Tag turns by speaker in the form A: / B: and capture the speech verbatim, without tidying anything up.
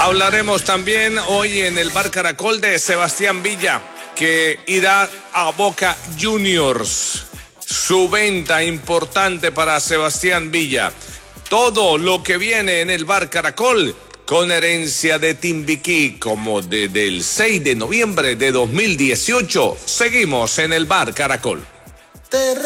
A: Hablaremos también hoy en el Bar Caracol de Sebastián Villa, que irá a Boca Juniors. Su venta importante para Sebastián Villa. Todo lo que viene en el Bar Caracol con herencia de Timbiquí, como desde el seis de noviembre de dos mil dieciocho. Seguimos en el Bar Caracol.